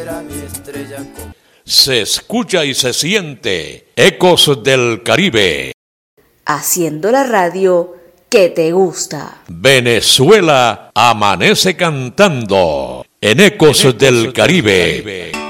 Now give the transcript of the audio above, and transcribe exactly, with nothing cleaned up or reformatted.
será mi estrella con... Se escucha y se siente Ecos del Caribe. Haciendo la radio que te gusta. Venezuela amanece cantando en Ecos, en Ecos del, del Caribe. Caribe.